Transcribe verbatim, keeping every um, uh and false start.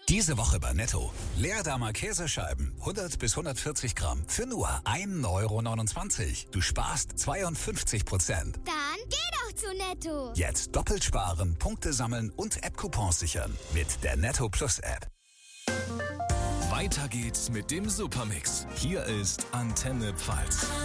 Diese Woche bei Netto. Leerdamer Käsescheiben, hundert bis hundertvierzig Gramm, für nur ein Euro neunundzwanzig. Du sparst zweiundfünfzig Prozent. Dann geh doch zu Netto. Jetzt doppelt sparen, Punkte sammeln und App-Coupons sichern. Mit der Netto Plus App. Weiter geht's mit dem Supermix. Hier ist Antenne Pfalz.